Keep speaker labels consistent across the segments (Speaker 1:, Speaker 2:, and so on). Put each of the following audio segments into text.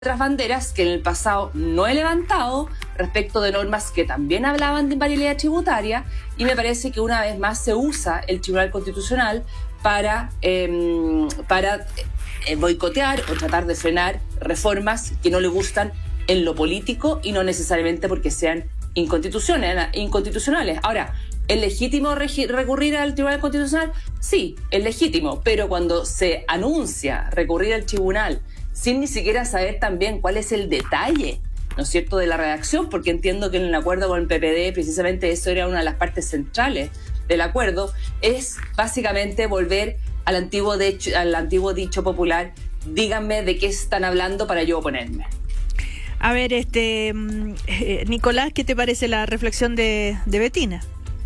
Speaker 1: otras banderas que en el pasado no he levantado respecto de normas que también hablaban de invariabilidad tributaria, y me parece que una vez más se usa el Tribunal Constitucional para boicotear o tratar de frenar reformas que no le gustan en lo político y no necesariamente porque sean inconstitucionales. Ahora, ¿es legítimo recurrir al Tribunal Constitucional? Sí, es legítimo, pero cuando se anuncia recurrir al tribunal sin ni siquiera saber también cuál es el detalle, ¿no es cierto?, de la redacción, porque entiendo que en el acuerdo con el PPD precisamente eso era una de las partes centrales del acuerdo, es básicamente volver al antiguo dicho popular: díganme de qué están hablando para yo oponerme.
Speaker 2: A ver, Nicolás, ¿qué te parece la reflexión de Betina?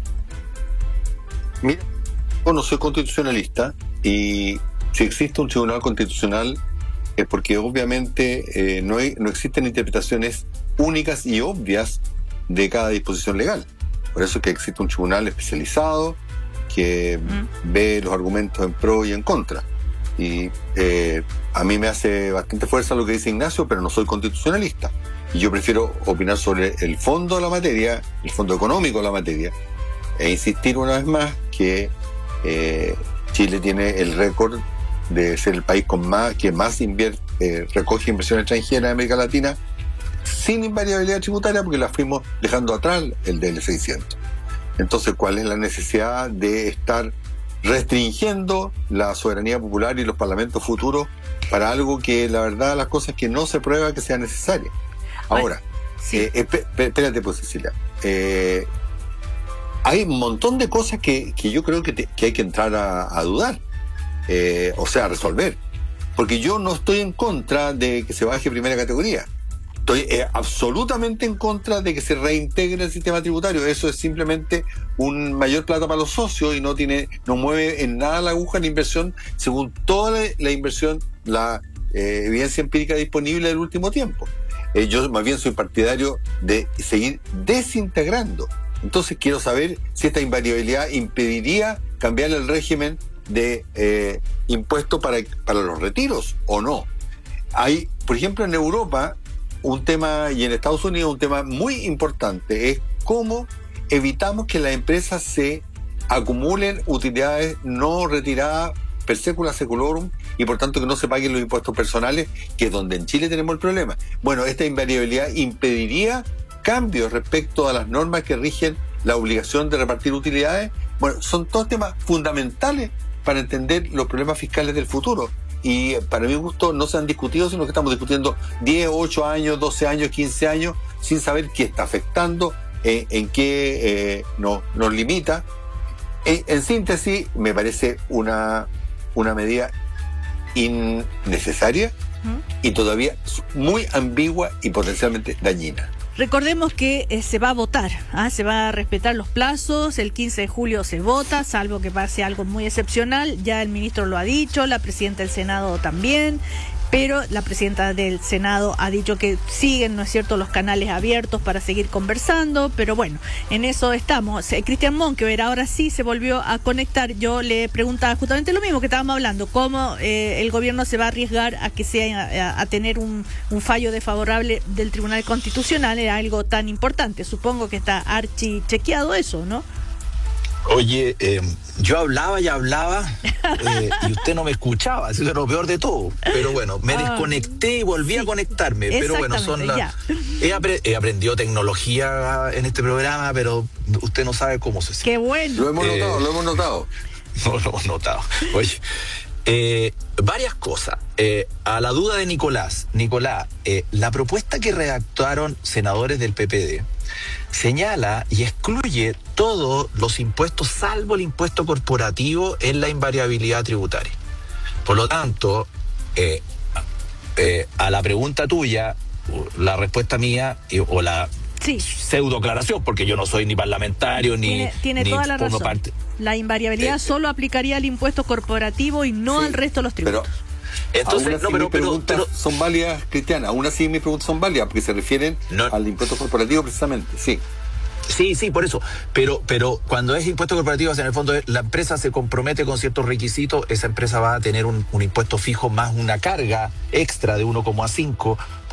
Speaker 3: Mira, yo no soy constitucionalista, y si existe un tribunal constitucional es porque obviamente no existen interpretaciones únicas y obvias de cada disposición legal. Por eso es que existe un tribunal especializado que ve los argumentos en pro y en contra. Y a mí me hace bastante fuerza lo que dice Ignacio, pero no soy constitucionalista. Y yo prefiero opinar sobre el fondo de la materia, el fondo económico de la materia, e insistir una vez más que Chile tiene el récord de ser el país que más recoge inversión extranjera en América Latina sin invariabilidad tributaria, porque la fuimos dejando atrás el DL600. Entonces, ¿cuál es la necesidad de estar restringiendo la soberanía popular y los parlamentos futuros para algo que la verdad las cosas que no se prueba que sea necesaria? Ahora, sí. Espérate pues, Cecilia. Hay un montón de cosas que yo creo que hay que entrar a dudar, o sea, a resolver. Porque yo no estoy en contra de que se baje primera categoría. Estoy absolutamente en contra de que se reintegre el sistema tributario. Eso es simplemente un mayor plata para los socios y no mueve en nada la aguja en la inversión, según toda la inversión, la evidencia empírica disponible del último tiempo. Yo más bien soy partidario de seguir desintegrando. Entonces quiero saber si esta invariabilidad impediría cambiar el régimen de impuestos para los retiros o no. Hay, por ejemplo, en Europa un tema, y en Estados Unidos un tema muy importante, es cómo evitamos que las empresas se acumulen utilidades no retiradas per secula seculorum, y por tanto que no se paguen los impuestos personales, que es donde en Chile tenemos el problema. Bueno, esta invariabilidad impediría cambios respecto a las normas que rigen la obligación de repartir utilidades. Bueno, son todos temas fundamentales para entender los problemas fiscales del futuro. Y para mi gusto no se han discutido, sino que estamos discutiendo 10, 8 años, 12 años, 15 años, sin saber qué está afectando, en qué nos limita. En síntesis, me parece una medida innecesaria y todavía muy ambigua y potencialmente dañina.
Speaker 2: Recordemos que se va a votar, se va a respetar los plazos, el 15 de julio se vota, salvo que pase algo muy excepcional, ya el ministro lo ha dicho, la presidenta del Senado también, pero la presidenta del Senado ha dicho que siguen, ¿no es cierto?, los canales abiertos para seguir conversando, pero bueno, en eso estamos. Cristian Monkever ahora sí se volvió a conectar. Yo le preguntaba justamente lo mismo que estábamos hablando, cómo el gobierno se va a arriesgar a que sea a tener un fallo desfavorable del Tribunal Constitucional, era algo tan importante. Supongo que está archi chequeado eso, ¿no?
Speaker 4: Oye, yo hablaba y hablaba y usted no me escuchaba, eso es lo peor de todo. Pero bueno, me desconecté y volví a conectarme. Pero bueno, he aprendido tecnología en este programa, pero usted no sabe cómo se hace.
Speaker 2: ¡Qué bueno!
Speaker 3: Lo hemos notado.
Speaker 4: No lo hemos notado. Oye, varias cosas. A la duda de Nicolás, la propuesta que redactaron senadores del PPD señala y excluye todos los impuestos salvo el impuesto corporativo en la invariabilidad tributaria. Por lo tanto, a la pregunta tuya, la respuesta mía o la pseudo aclaración, porque yo no soy ni parlamentario
Speaker 2: tiene toda la razón.
Speaker 4: Parte.
Speaker 2: La invariabilidad solo aplicaría al impuesto corporativo y no al resto de los tributos.
Speaker 3: Entonces, mis preguntas son válidas, Cristiana. Aún así mis preguntas son válidas porque se refieren al impuesto corporativo precisamente, sí.
Speaker 4: Sí, por eso. Pero cuando es impuesto corporativo, en el fondo la empresa se compromete con ciertos requisitos, esa empresa va a tener un impuesto fijo más una carga extra de 1,5